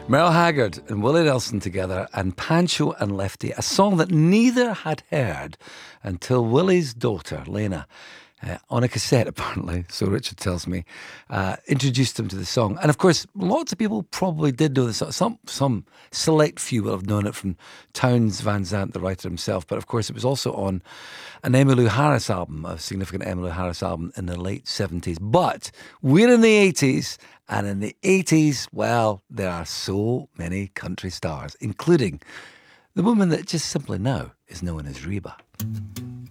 Merle Haggard and Willie Nelson together, and Pancho and Lefty, a song that neither had heard until Willie's daughter, Lena, on a cassette apparently, so Richard tells me, introduced them to the song. And of course, lots of people probably did know this. Some select few will have known it from Townes Van Zandt, the writer himself. But of course, it was also on an Emmylou Harris album, a significant Emmylou Harris album in the late 70s. But we're in the 80s, and in the 80s, well, there are so many country stars, including the woman that just simply now is known as Reba.